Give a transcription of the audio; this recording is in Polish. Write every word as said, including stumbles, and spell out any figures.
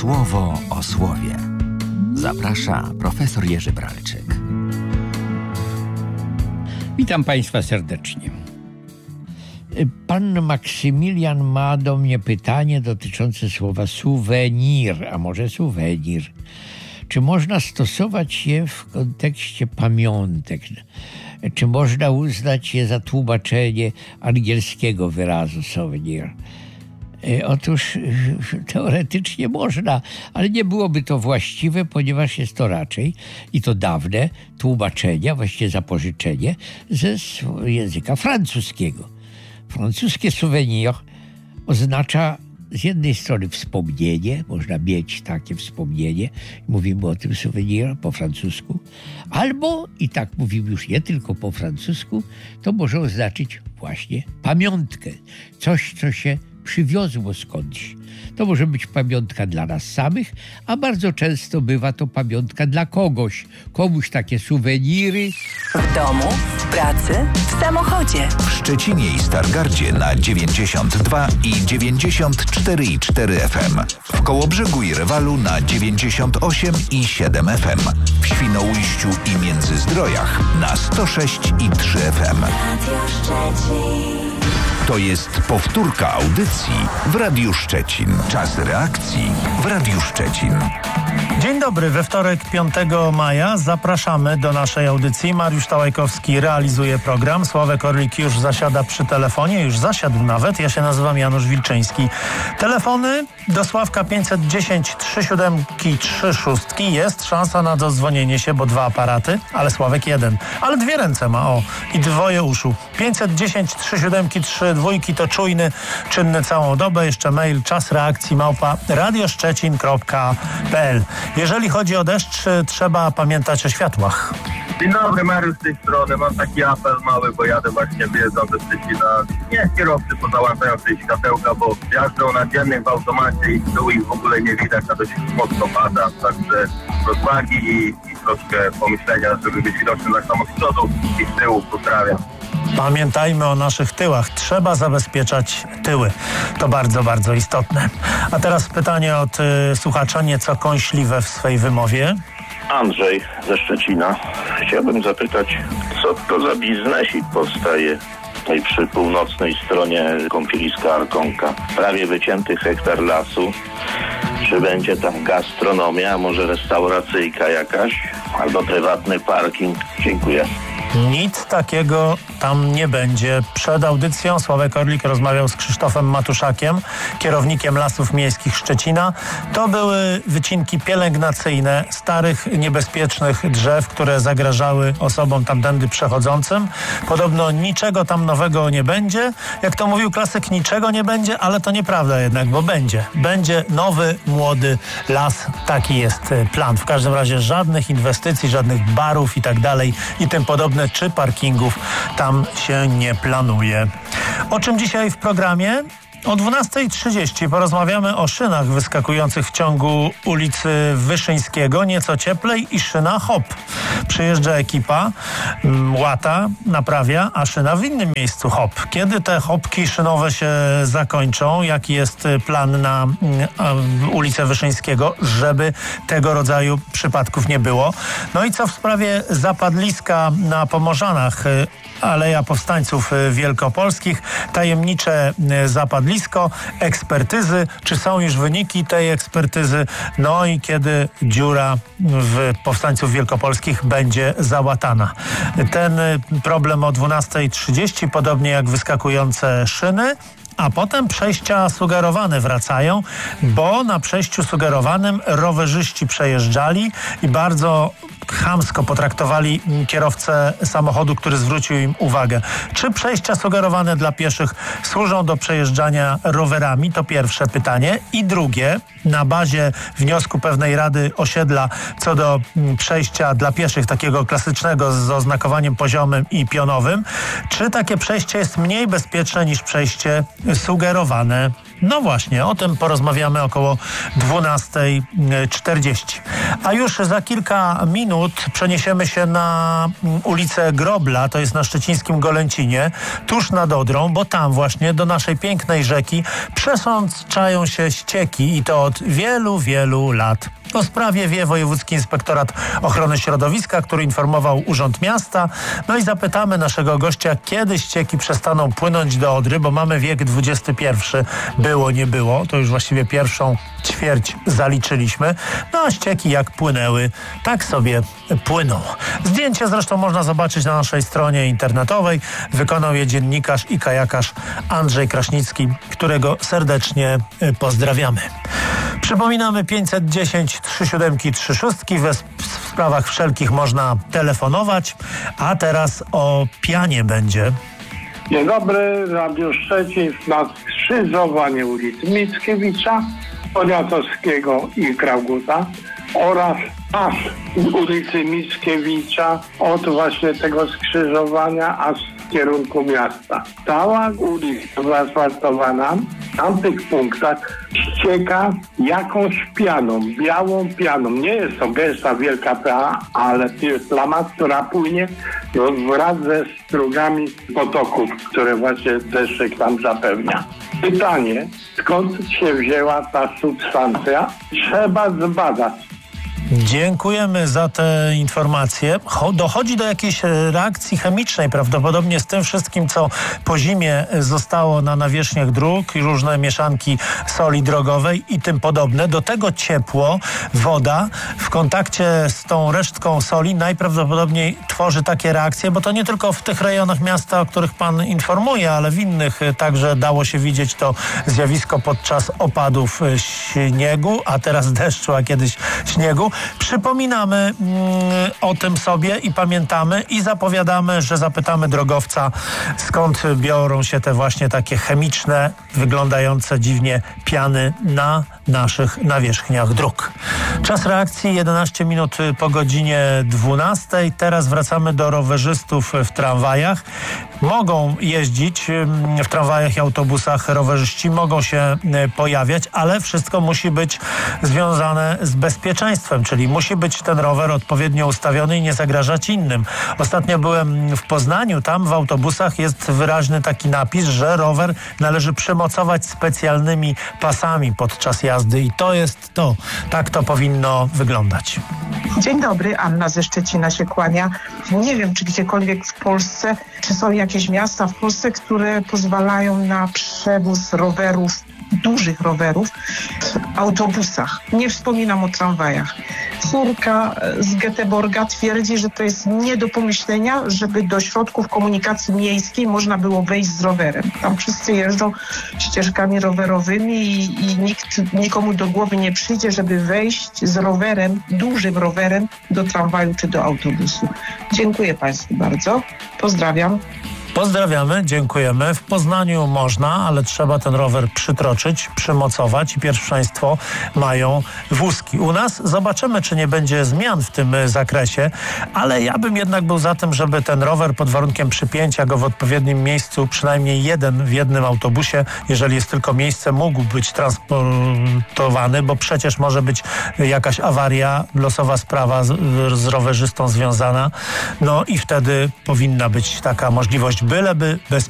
Słowo o słowie. Zaprasza profesor Jerzy Bralczyk. Witam Państwa serdecznie. Pan Maksymilian ma do mnie pytanie dotyczące słowa suwenir, a może suwenir. Czy można stosować je w kontekście pamiątek? Czy można uznać je za tłumaczenie angielskiego wyrazu souvenir? Otóż teoretycznie można, ale nie byłoby to właściwe, ponieważ jest to raczej, i to dawne, tłumaczenie, właściwie zapożyczenie ze języka francuskiego. Francuskie souvenir oznacza z jednej strony wspomnienie, można mieć takie wspomnienie, mówimy o tym souvenir po francusku, albo, i tak mówimy już nie tylko po francusku, to może oznaczyć właśnie pamiątkę, coś, co się przywiozło skądś. To może być pamiątka dla nas samych, a bardzo często bywa to pamiątka dla kogoś. Komuś takie suweniry. W domu, w pracy, w samochodzie. W Szczecinie i Stargardzie na dziewięćdziesiąt dwa i dziewięćdziesiąt cztery i cztery F M. W Kołobrzegu i Rewalu na dziewięćdziesiąt osiem i siedem F M. W Świnoujściu i Międzyzdrojach na sto sześć i trzy F M. To jest powtórka audycji w Radiu Szczecin. Czas reakcji w Radiu Szczecin. Dzień dobry, we wtorek piątego maja zapraszamy do naszej audycji. Mariusz Tałajkowski realizuje program. Sławek Orlik już zasiada przy telefonie, już zasiadł nawet. Ja się nazywam Janusz Wilczyński. Telefony do Sławka pięćset dziesięć trzy siedem trzy sześć. Jest szansa na dodzwonienie się, bo dwa aparaty, ale Sławek jeden. Ale dwie ręce ma, o, i dwoje uszu. pięćset dziesięć trzy siedem trzy dwójki to czujny, czynny całą dobę. Jeszcze mail czas reakcji małpa radioszczecin kropka p l. Jeżeli chodzi o deszcz, trzeba pamiętać o światłach. Dzień dobry, Mariusz z tej strony. Mam taki apel mały, bo jadę właśnie wjeżdżam do Szczecina. Niech kierowcy pozałączają sobie światełka, bo jazdą na dziennym w automacie i z tyłu ich w ogóle nie widać, a dość mocno pada. Także rozwagi i, i troszkę pomyślenia, żeby być widocznym tak samo z przodu i z tyłu. Pozdrawiam. Pamiętajmy o naszych tyłach. Trzeba zabezpieczać tyły. To bardzo, bardzo istotne. A teraz pytanie od y, słuchacza, nieco kąśliwe w swej wymowie. Andrzej ze Szczecina. Chciałbym zapytać, co to za biznesik powstaje tutaj przy północnej stronie kąpieliska Arkonka. Prawie wycięty hektar lasu. Czy będzie tam gastronomia, a może restauracyjka jakaś? Albo prywatny parking? Dziękuję. Nic takiego tam nie będzie. Przed audycją Sławek Orlik rozmawiał z Krzysztofem Matuszakiem, kierownikiem Lasów Miejskich Szczecina. To były wycinki pielęgnacyjne starych, niebezpiecznych drzew, które zagrażały osobom tamtędy przechodzącym. Podobno niczego tam nowego nie będzie. Jak to mówił klasyk, niczego nie będzie, ale to nieprawda jednak, bo będzie. Będzie nowy, młody las. Taki jest plan. W każdym razie żadnych inwestycji, żadnych barów i tak dalej i tym podobne, czy parkingów tam się nie planuje. O czym dzisiaj w programie? O dwunastej trzydzieści porozmawiamy o szynach wyskakujących w ciągu ulicy Wyszyńskiego, nieco cieplej, i szyna hop. Przyjeżdża ekipa, łata, naprawia, a szyna w innym miejscu hop. Kiedy te hopki szynowe się zakończą? Jaki jest plan na um, ulicę Wyszyńskiego, żeby tego rodzaju przypadków nie było? No i co w sprawie zapadliska na Pomorzanach? Aleja Powstańców Wielkopolskich, tajemnicze zapadlisko, ekspertyzy, czy są już wyniki tej ekspertyzy, no i kiedy dziura w Powstańców Wielkopolskich będzie załatana. Ten problem o dwunastej trzydzieści, podobnie jak wyskakujące szyny. A potem przejścia sugerowane wracają, bo na przejściu sugerowanym rowerzyści przejeżdżali i bardzo chamsko potraktowali kierowcę samochodu, który zwrócił im uwagę. Czy przejścia sugerowane dla pieszych służą do przejeżdżania rowerami? To pierwsze pytanie. I drugie, na bazie wniosku pewnej rady osiedla co do przejścia dla pieszych, takiego klasycznego z oznakowaniem poziomym i pionowym, czy takie przejście jest mniej bezpieczne niż przejście sugerowane? No właśnie, o tym porozmawiamy około dwunasta czterdzieści. A już za kilka minut przeniesiemy się na ulicę Grobla, to jest na szczecińskim Golęcinie, tuż nad Odrą, bo tam właśnie do naszej pięknej rzeki przesączają się ścieki i to od wielu, wielu lat. O sprawie wie Wojewódzki Inspektorat Ochrony Środowiska, który informował Urząd Miasta. No i zapytamy naszego gościa, kiedy ścieki przestaną płynąć do Odry, bo mamy wiek dwudziesty pierwszy. Było, nie było. To już właściwie pierwszą ćwierć zaliczyliśmy. No a ścieki jak płynęły, tak sobie płyną. Zdjęcie zresztą można zobaczyć na naszej stronie internetowej. Wykonał je dziennikarz i kajakarz Andrzej Kraśnicki, którego serdecznie pozdrawiamy. Przypominamy pięćset dziesięć trzy siedem trzy sześć. We w sprawach wszelkich można telefonować. A teraz o pianie będzie. Dzień dobry, Radio Szczecin na skrzyżowaniu ulicy Mickiewicza, Poniatowskiego i Krauguta oraz aż z ulicy Mickiewicza od właśnie tego skrzyżowania aż w kierunku miasta. Cała ulica zaasfaltowana w tamtych punktach ścieka jakąś pianą, białą pianą. Nie jest to gęsta, wielka plama, ale to jest plama, która płynie wraz ze strugami potoków, które właśnie deszczyk tam zapewnia. Pytanie, skąd się wzięła ta substancja? Trzeba zbadać. Dziękujemy za te informacje. Dochodzi do jakiejś reakcji chemicznej prawdopodobnie z tym wszystkim, co po zimie zostało na nawierzchniach dróg i różne mieszanki soli drogowej i tym podobne. Do tego ciepło, woda w kontakcie z tą resztką soli najprawdopodobniej tworzy takie reakcje, bo to nie tylko w tych rejonach miasta, o których pan informuje, ale w innych także dało się widzieć to zjawisko podczas opadów śniegu, a teraz deszczu, a kiedyś śniegu. Przypominamy mm, o tym sobie i pamiętamy i zapowiadamy, że zapytamy drogowca, skąd biorą się te właśnie takie chemiczne, wyglądające dziwnie piany na naszych nawierzchniach dróg. Czas reakcji jedenaście minut po godzinie dwunastej. Teraz wracamy do rowerzystów w tramwajach. Mogą jeździć w tramwajach i autobusach rowerzyści, mogą się pojawiać, ale wszystko musi być związane z bezpieczeństwem, czyli musi być ten rower odpowiednio ustawiony i nie zagrażać innym. Ostatnio byłem w Poznaniu, tam w autobusach jest wyraźny taki napis, że rower należy przymocować specjalnymi pasami podczas jazdy i to jest to. Tak to powinno wyglądać. Dzień dobry, Anna ze Szczecina się kłania. Nie wiem, czy gdziekolwiek w Polsce, czy są jakieś miasta w Polsce, które pozwalają na przewóz rowerów, dużych rowerów w autobusach. Nie wspominam o tramwajach. Córka z Göteborga twierdzi, że to jest nie do pomyślenia, żeby do środków komunikacji miejskiej można było wejść z rowerem. Tam wszyscy jeżdżą ścieżkami rowerowymi i, i nikt, nikomu do głowy nie przyjdzie, żeby wejść z rowerem, dużym rowerem do tramwaju czy do autobusu. Dziękuję Państwu bardzo. Pozdrawiam. Pozdrawiamy, dziękujemy. W Poznaniu można, ale trzeba ten rower przytroczyć, przymocować i pierwszeństwo mają wózki. U nas zobaczymy, czy nie będzie zmian w tym zakresie, ale ja bym jednak był za tym, żeby ten rower pod warunkiem przypięcia go w odpowiednim miejscu, przynajmniej jeden w jednym autobusie, jeżeli jest tylko miejsce, mógł być transportowany, bo przecież może być jakaś awaria, losowa sprawa z, z rowerzystą związana, no i wtedy powinna być taka możliwość, byleby bez